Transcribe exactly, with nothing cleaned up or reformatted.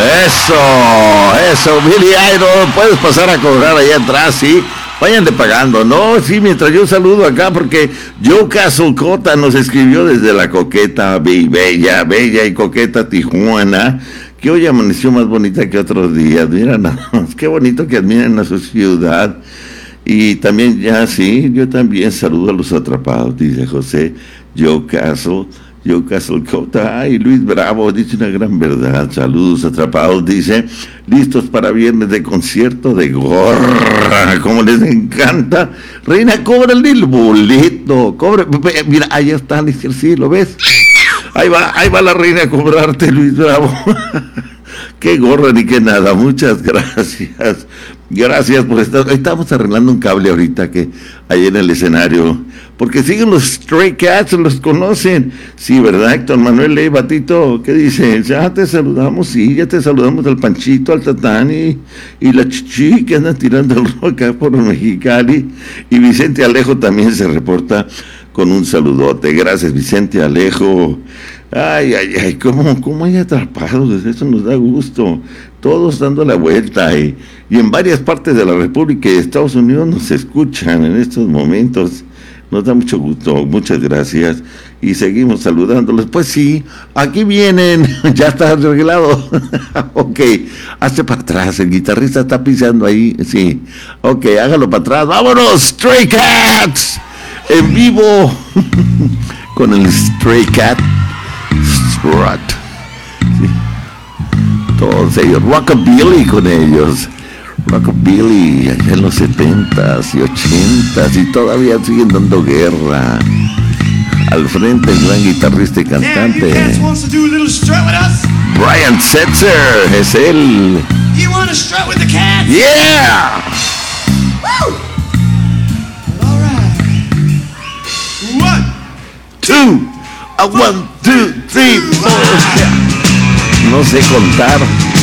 Eso, eso, Billy Idol, puedes pasar a cobrar allá atrás, sí. Váyanle pagando, ¿no? Sí, mientras yo saludo acá, porque Joe Casulcota nos escribió desde la coqueta, bella, bella y coqueta Tijuana, que hoy amaneció más bonita que otros días. Mira, nada más, qué bonito que admiren a su ciudad. Y también, ya sí, yo también saludo a los atrapados, dice José Joe Castle. Joe Casulcota, ay, Luis Bravo dice una gran verdad. Saludos atrapados, dice, listos para viernes de concierto de gorra, como les encanta. Reina, cóbrale el boleto, cobre, mira, ahí está, dice, sí, ¿lo ves? Ahí va, ahí va la reina a cobrarte, Luis Bravo. Qué gorra ni qué nada, muchas gracias. Gracias por estar. Estamos arreglando un cable ahorita que hay en el escenario, porque siguen los Stray Cats, los conocen. Sí, ¿verdad, Héctor Manuel Ley Batito? ¿Qué dice? Ya te saludamos, sí, ya te saludamos al Panchito, al Tatán y, y la Chichi que anda tirando el rock acá por Mexicali. Y Vicente Alejo también se reporta con un saludote. Gracias, Vicente Alejo. Ay, ay, ay, cómo, cómo hay atrapados, eso nos da gusto. Todos dando la vuelta y, y en varias partes de la República y de Estados Unidos nos escuchan en estos momentos. Nos da mucho gusto, muchas gracias. Y seguimos saludándolos. Pues sí, aquí vienen, ya está arreglado. Ok, hazte para atrás, el guitarrista está pisando ahí, sí. Ok, hágalo para atrás, vámonos, Stray Cats, en vivo, con el Stray Cat. Strut. Sí. Todos ellos, Rockabilly con ellos, Rockabilly allá en los setentas y ochentas y todavía siguen dando guerra. Al frente el gran guitarrista y cantante Brian Setzer, es él. Yeah. Woo. All right. One, two. A one, two, three, four. No sé contar.